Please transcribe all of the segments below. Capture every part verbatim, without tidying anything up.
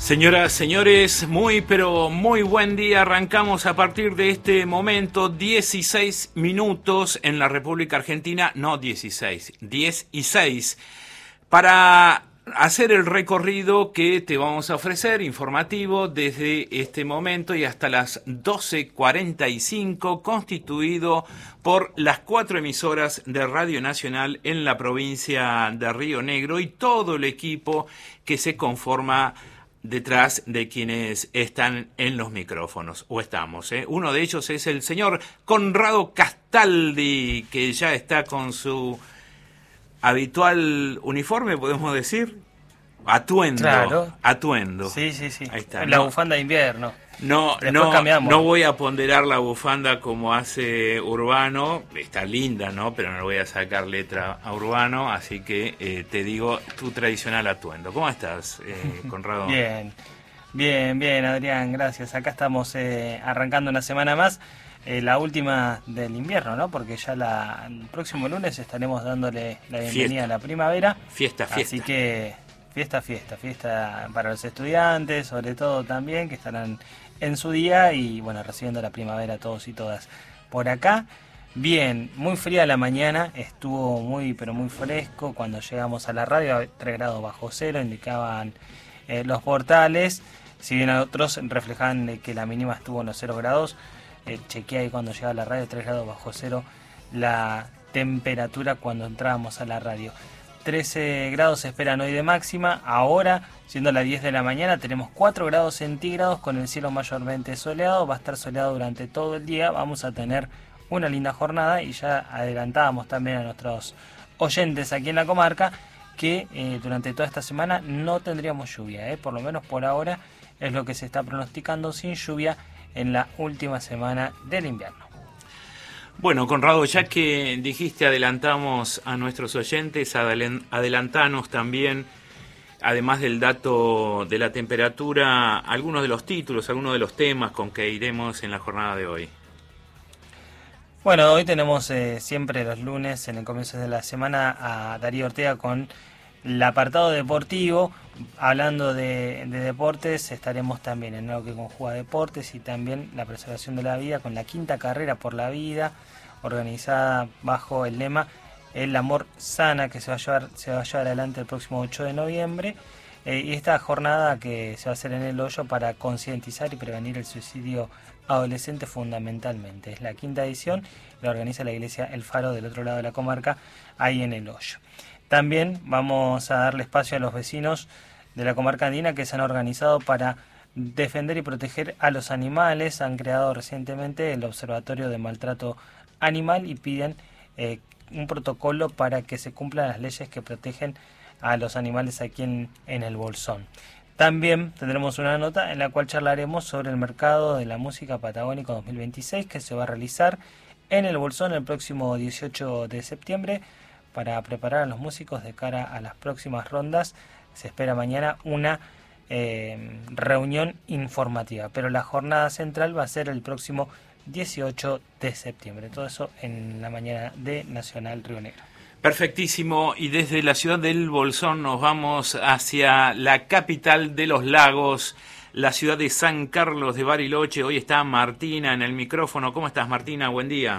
Señoras, señores, muy pero muy buen día. Arrancamos a partir de este momento, dieciséis minutos en la República Argentina, no dieciséis, diez y seis, para hacer el recorrido que te vamos a ofrecer, informativo, desde este momento y hasta las doce cuarenta y cinco, constituido por las cuatro emisoras de Radio Nacional en la provincia de Río Negro y todo el equipo que se conforma detrás de quienes están en los micrófonos, o estamos, ¿eh? Uno de ellos es el señor Conrado Castaldi, que ya está con su habitual uniforme, podemos decir, atuendo, claro. atuendo. Sí, sí, sí. Ahí está. La no, bufanda de invierno. No, no, no voy a ponderar la bufanda como hace Urbano, está linda, ¿no? Pero no le voy a sacar letra a Urbano, así que eh, te digo tu tradicional atuendo. ¿Cómo estás, eh, Conrado? Bien, bien, bien, Adrián, gracias. Acá estamos eh, arrancando una semana más, eh, la última del invierno, ¿no? Porque ya la, el próximo lunes estaremos dándole la bienvenida fiesta. a la primavera. Fiesta, fiesta. Así que fiesta, fiesta, fiesta para los estudiantes, sobre todo también, que estarán en su día y bueno, recibiendo la primavera todos y todas. Por acá, bien, muy fría la mañana, estuvo muy pero muy fresco cuando llegamos a la radio, tres grados bajo cero, indicaban eh, los portales, si bien otros reflejaban que la mínima estuvo en los cero grados, eh, chequeé ahí cuando llegaba a la radio, tres grados bajo cero la temperatura cuando entrábamos a la radio. trece grados se esperan hoy de máxima. Ahora, siendo las diez de la mañana, tenemos cuatro grados centígrados con el cielo mayormente soleado. Va a estar soleado durante todo el día. Vamos a tener una linda jornada y ya adelantábamos también a nuestros oyentes aquí en la comarca que eh, durante toda esta semana no tendríamos lluvia. Eh. Por lo menos por ahora es lo que se está pronosticando, sin lluvia en la última semana del invierno. Bueno, Conrado, ya que dijiste adelantamos a nuestros oyentes, adelantanos también, además del dato de la temperatura, algunos de los títulos, algunos de los temas con que iremos en la jornada de hoy. Bueno, hoy tenemos eh, siempre los lunes, en el comienzo de la semana, a Darío Ortega con el apartado deportivo. Hablando de, de deportes, estaremos también en algo que conjuga deportes y también la preservación de la vida con la quinta carrera por la vida, organizada bajo el lema El amor sana, que se va a llevar, se va a llevar adelante el próximo ocho de noviembre. Eh, y esta jornada que se va a hacer en El Hoyo para concientizar y prevenir el suicidio adolescente fundamentalmente. Es la quinta edición, la organiza la iglesia El Faro del otro lado de la comarca, ahí en El Hoyo. También vamos a darle espacio a los vecinos de la comarca andina que se han organizado para defender y proteger a los animales. Han creado recientemente el Observatorio de Maltrato Animal y piden eh, un protocolo para que se cumplan las leyes que protegen a los animales aquí en, en el Bolsón. También tendremos una nota en la cual charlaremos sobre el mercado de la música patagónico dos mil veintiséis que se va a realizar en el Bolsón el próximo dieciocho de septiembre. Para preparar a los músicos de cara a las próximas rondas, se espera mañana una eh, reunión informativa, pero la jornada central va a ser el próximo dieciocho de septiembre. Todo eso en la mañana de Nacional Río Negro. Perfectísimo, y desde la ciudad del Bolsón nos vamos hacia la capital de los lagos, la ciudad de San Carlos de Bariloche. Hoy está Martina en el micrófono. ¿Cómo estás, Martina? Buen día.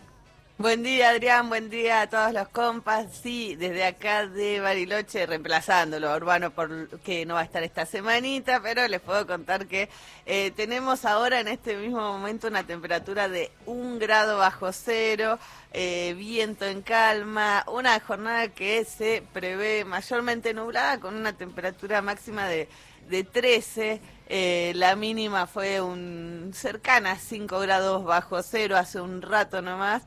Buen día, Adrián, buen día a todos los compas. Sí, desde acá de Bariloche, reemplazándolo a Urbano porque no va a estar esta semanita, pero les puedo contar que eh, tenemos ahora en este mismo momento una temperatura de un grado bajo cero, eh, viento en calma, una jornada que se prevé mayormente nublada con una temperatura máxima de, de trece. Eh, la mínima fue un cercana a cinco grados bajo cero hace un rato nomás,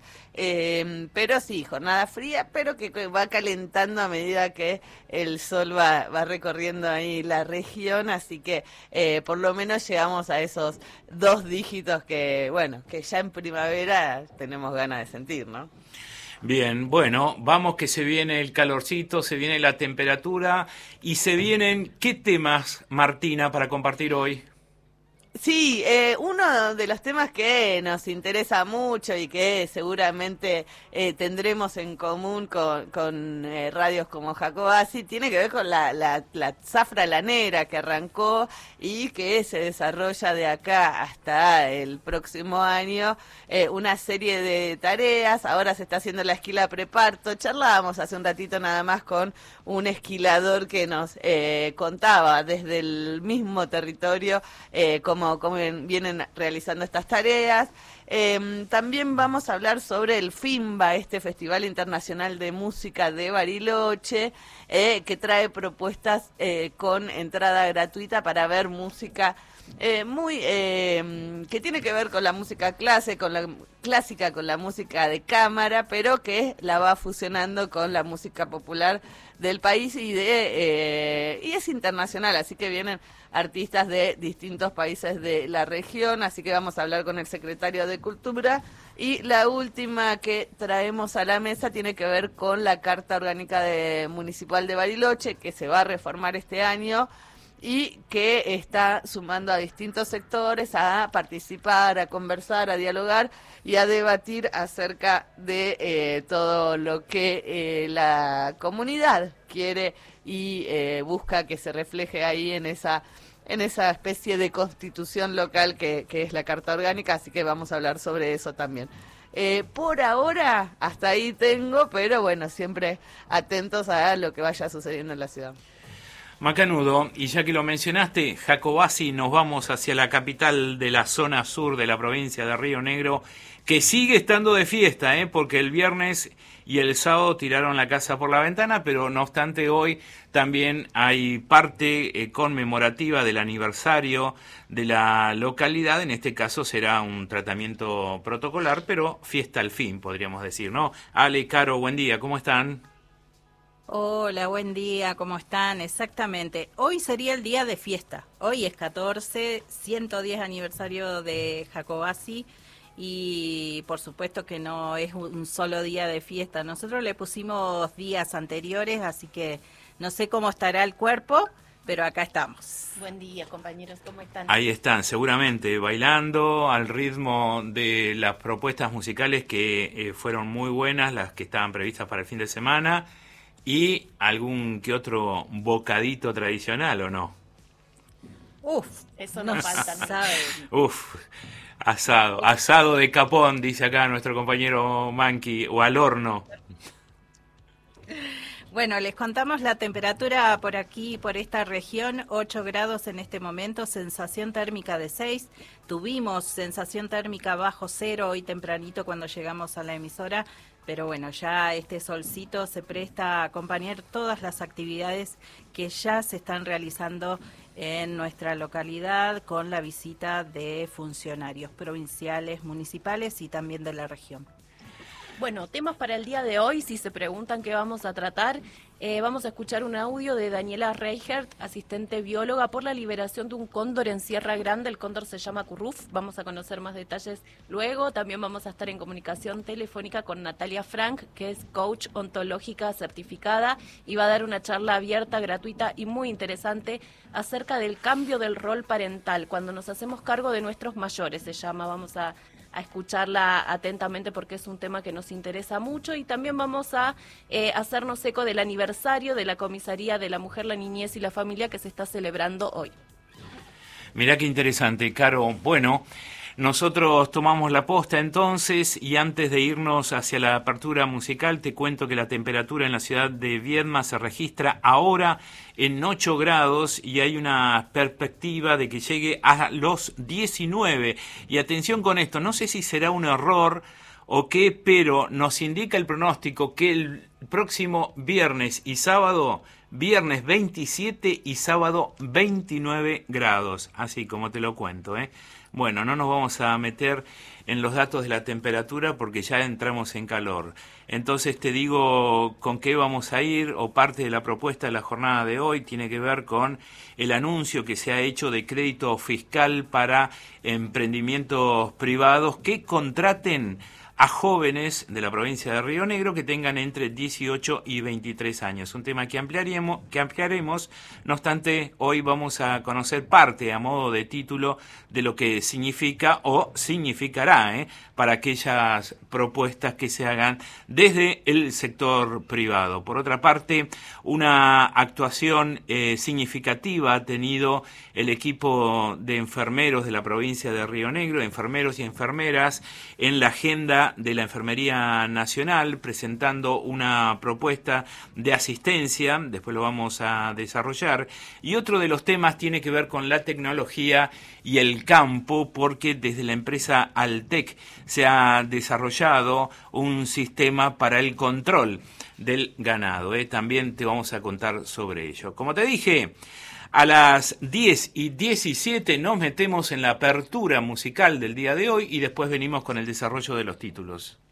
eh, pero sí, jornada fría, pero que va calentando a medida que el sol va, va recorriendo ahí la región, así que eh, por lo menos llegamos a esos dos dígitos que, bueno, que ya en primavera tenemos ganas de sentir, ¿no? Bien, bueno, vamos que se viene el calorcito, se viene la temperatura y se vienen, ¿qué temas, Martina, para compartir hoy? Sí, eh, uno de los temas que nos interesa mucho y que seguramente eh, tendremos en común con, con eh, radios como Jacobasi tiene que ver con la, la, la zafra lanera que arrancó y que se desarrolla de acá hasta el próximo año, eh, una serie de tareas. Ahora se está haciendo la esquila preparto. Charlábamos hace un ratito nada más con un esquilador que nos eh, contaba desde el mismo territorio eh, cómo cómo vienen realizando estas tareas. Eh, también vamos a hablar sobre el FIMBA, este Festival Internacional de Música de Bariloche, eh, que trae propuestas eh, con entrada gratuita para ver música eh, muy eh, que tiene que ver con la música clase, con la clásica, con la música de cámara, pero que la va fusionando con la música popular del país y de eh, y es internacional, así que vienen artistas de distintos países de la región, así que vamos a hablar con el secretario de Cultura. Y la última que traemos a la mesa tiene que ver con la Carta Orgánica de Municipal de Bariloche, que se va a reformar este año y que está sumando a distintos sectores a participar, a conversar, a dialogar y a debatir acerca de eh, todo lo que eh, la comunidad quiere y eh, busca que se refleje ahí en esa en esa especie de constitución local que, que es la Carta Orgánica, así que vamos a hablar sobre eso también. Eh, por ahora, hasta ahí tengo, pero bueno, siempre atentos a lo que vaya sucediendo en la ciudad. Macanudo, y ya que lo mencionaste, Jacobasi, nos vamos hacia la capital de la zona sur de la provincia de Río Negro, que sigue estando de fiesta, ¿eh? Porque el viernes y el sábado tiraron la casa por la ventana, pero no obstante hoy también hay parte eh, conmemorativa del aniversario de la localidad. En este caso será un tratamiento protocolar, pero fiesta al fin, podríamos decir, ¿no? Ale, Caro, buen día, ¿cómo están? Hola, buen día, ¿cómo están? Exactamente, hoy sería el día de fiesta, hoy es catorce, ciento diez aniversario de Jacobasi y por supuesto que no es un solo día de fiesta, nosotros le pusimos días anteriores, así que no sé cómo estará el cuerpo, pero acá estamos. Buen día, compañeros, ¿cómo están? Ahí están, seguramente, bailando al ritmo de las propuestas musicales que eh, fueron muy buenas, las que estaban previstas para el fin de semana. ¿Y algún que otro bocadito tradicional o no? Uf, eso no, no falta, ¿no? Sabe. Uf, asado, asado de capón, dice acá nuestro compañero Manqui, o al horno. Bueno, les contamos la temperatura por aquí, por esta región, ocho grados en este momento, sensación térmica de seis. Tuvimos sensación térmica bajo cero hoy tempranito cuando llegamos a la emisora, pero bueno, ya este solcito se presta a acompañar todas las actividades que ya se están realizando en nuestra localidad con la visita de funcionarios provinciales, municipales y también de la región. Bueno, temas para el día de hoy, si se preguntan qué vamos a tratar, eh, vamos a escuchar un audio de Daniela Reichert, asistente bióloga por la liberación de un cóndor en Sierra Grande. El cóndor se llama Curruf, vamos a conocer más detalles luego. También vamos a estar en comunicación telefónica con Natalia Frank, que es coach ontológica certificada, y va a dar una charla abierta, gratuita y muy interesante acerca del cambio del rol parental, cuando nos hacemos cargo de nuestros mayores, se llama. Vamos a a escucharla atentamente porque es un tema que nos interesa mucho, y también vamos a eh, hacernos eco del aniversario de la Comisaría de la Mujer, la Niñez y la Familia que se está celebrando hoy. Mirá qué interesante, Caro. Bueno, nosotros tomamos la posta entonces, y antes de irnos hacia la apertura musical te cuento que la temperatura en la ciudad de Viedma se registra ahora en ocho grados y hay una perspectiva de que llegue a los diecinueve. Y atención con esto, no sé si será un error o qué, pero nos indica el pronóstico que el próximo viernes y sábado, viernes veintisiete y sábado veintinueve grados, así como te lo cuento, ¿eh? Bueno, no nos vamos a meter en los datos de la temperatura porque ya entramos en calor. Entonces te digo con qué vamos a ir, o parte de la propuesta de la jornada de hoy tiene que ver con el anuncio que se ha hecho de crédito fiscal para emprendimientos privados que contraten a jóvenes de la provincia de Río Negro que tengan entre dieciocho y veintitrés años. Un tema que ampliaremos, que ampliaremos, no obstante, hoy vamos a conocer parte a modo de título de lo que significa o significará ¿eh? para aquellas propuestas que se hagan desde el sector privado. Por otra parte, una actuación eh, significativa ha tenido el equipo de enfermeros de la provincia de Río Negro, enfermeros y enfermeras, en la agenda de la Enfermería Nacional, presentando una propuesta de asistencia, después lo vamos a desarrollar, y otro de los temas tiene que ver con la tecnología y el campo, porque desde la empresa Altec se ha desarrollado un sistema para el control del ganado, ¿eh? También te vamos a contar sobre ello. Como te dije, a las diez y diecisiete nos metemos en la apertura musical del día de hoy y después venimos con el desarrollo de los títulos.